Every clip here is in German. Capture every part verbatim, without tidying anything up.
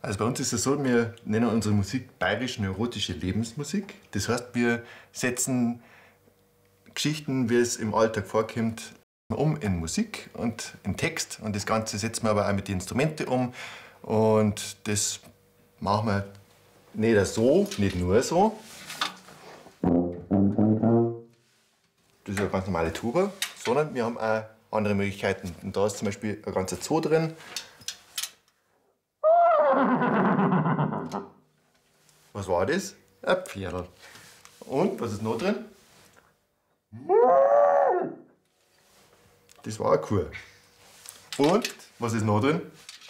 Also bei uns ist es so, wir nennen unsere Musik bayerisch-neurotische Lebensmusik. Das heißt, wir setzen Geschichten, wie es im Alltag vorkommt, um in Musik und in Text. Und das Ganze setzen wir aber auch mit den Instrumenten um. Und das machen wir nicht so, nicht nur so. Das ist eine ganz normale Tuba, sondern wir haben auch andere Möglichkeiten. Und da ist zum Beispiel ein ganzer Zoo drin. Was war das? Ein Pferdl. Und was ist noch drin? Das war eine Kuh. Und was ist noch drin?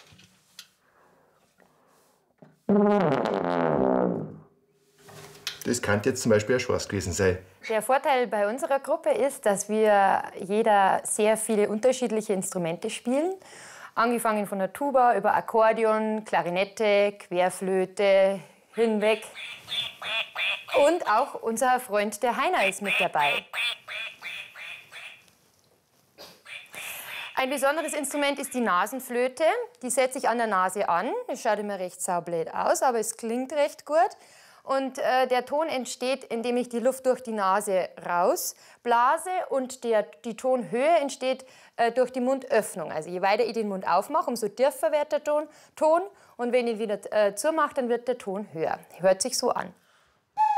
Das könnte jetzt zum Beispiel ein Schwarz gewesen sein. Der Vorteil bei unserer Gruppe ist, dass wir jeder sehr viele unterschiedliche Instrumente spielen. Angefangen von der Tuba über Akkordeon, Klarinette, Querflöte, hinweg. Und auch unser Freund der Heiner ist mit dabei. Ein besonderes Instrument ist die Nasenflöte. Die setze ich an der Nase an. Das schaut immer recht saublöd aus, aber es klingt recht gut. Und äh, der Ton entsteht, indem ich die Luft durch die Nase rausblase und der, die Tonhöhe entsteht äh, durch die Mundöffnung. Also je weiter ich den Mund aufmache, umso tiefer wird der Ton, Ton und wenn ich ihn wieder äh, zumache, dann wird der Ton höher. Hört sich so an.